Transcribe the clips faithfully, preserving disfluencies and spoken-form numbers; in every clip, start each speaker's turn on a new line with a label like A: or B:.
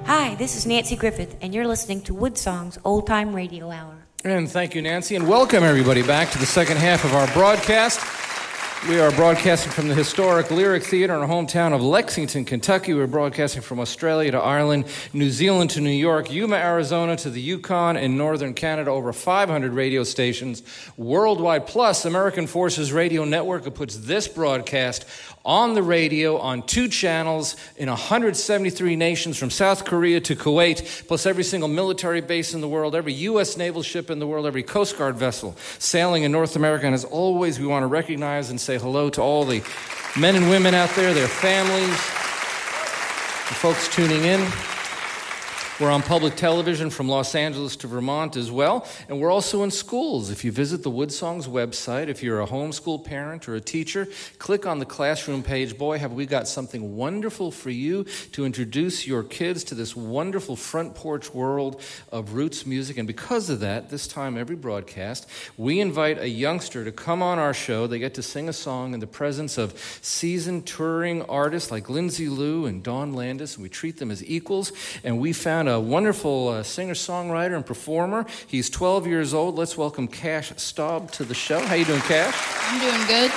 A: Hi, this is Nancy Griffith, and you're listening to Woodsong's Old Time Radio Hour.
B: And thank you, Nancy, and welcome everybody back to the second half of our broadcast. We are broadcasting from the historic Lyric Theater in our hometown of Lexington, Kentucky. We're broadcasting from Australia to Ireland, New Zealand to New York, Yuma, Arizona to the Yukon, and northern Canada. Over five hundred radio stations worldwide, plus American Forces Radio Network, who puts this broadcast on the radio on two channels in one hundred seventy-three nations from South Korea to Kuwait, plus every single military base in the world, every U S naval ship in the world, every Coast Guard vessel sailing in North America. And as always, we want to recognize and say hello to all the men and women out there, their families, the folks tuning in. We're on public television from Los Angeles to Vermont as well, and we're also in schools. If you visit the Woodsongs website, if you're a homeschool parent or a teacher, click on the classroom page. Boy, have we got something wonderful for you to introduce your kids to this wonderful front porch world of roots music. And because of that, this time every broadcast, we invite a youngster to come on our show. They get to sing a song in the presence of seasoned touring artists like Lindsay Lou and Dawn Landis, and we treat them as equals. And we found a wonderful uh, singer-songwriter and performer. He's twelve years old. Let's welcome Cash Staub to the show. How you doing, Cash?
C: I'm doing good.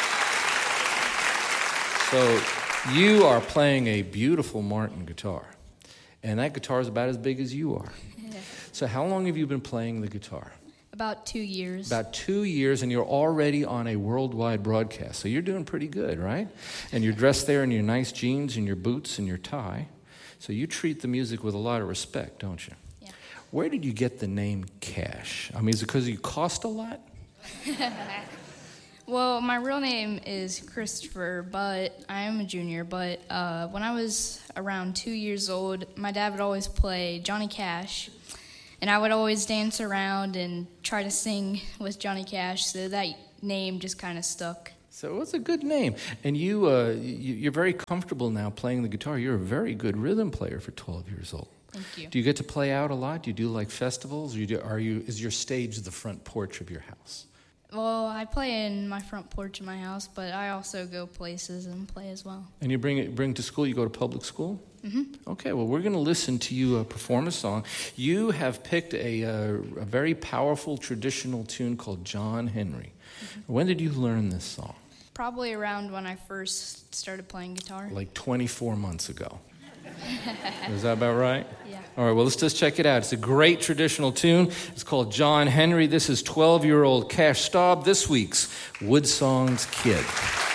B: So you are playing a beautiful Martin guitar, and that guitar is about as big as you are.
C: Yeah.
B: So how long have you been playing the guitar?
C: About two years.
B: About two years, and you're already on a worldwide broadcast. So you're doing pretty good, right? And you're dressed there in your nice jeans and your boots and your tie. So you treat the music with a lot of respect, don't you?
C: Yeah.
B: Where did you get the name Cash? I mean, is it because you cost a lot?
C: Well, my real name is Christopher, but I am a junior. But uh, when I was around two years old, my dad would always play Johnny Cash, and I would always dance around and try to sing with Johnny Cash, so that name just kind of stuck.
B: So it's a good name. And you, uh, you, you're very comfortable now playing the guitar. You're a very good rhythm player for twelve years old.
C: Thank you.
B: Do you get to play out a lot? Do you do like festivals? Or you do, are you, is your stage the front porch of your house?
C: Well, I play in my front porch of my house, but I also go places and play as well.
B: And you bring it bring it to school? You go to public school?
C: Mm-hmm.
B: Okay, well, we're going to listen to you uh, perform a song. You have picked a, uh, a very powerful traditional tune called John Henry. Mm-hmm. When did you learn this song?
C: Probably around when I first started playing guitar.
B: Like twenty-four months ago. Is that about right?
C: Yeah.
B: All right, well, let's just check it out. It's a great traditional tune. It's called John Henry. This is twelve-year-old Cash Staub, this week's Woodsongs Kid.